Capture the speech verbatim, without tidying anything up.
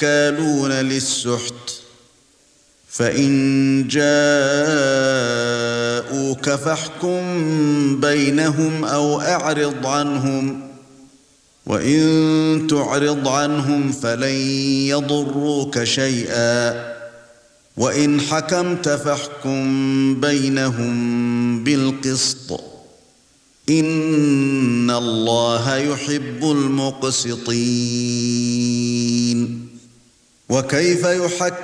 أكالون للسحت فإن جاءوك فاحكم بينهم أو أعرض عنهم وإن تعرض عنهم فلن يضروك شيئا وإن حكمت فاحكم بينهم بالقسط إن الله يحب المقسطين وكيف يحكم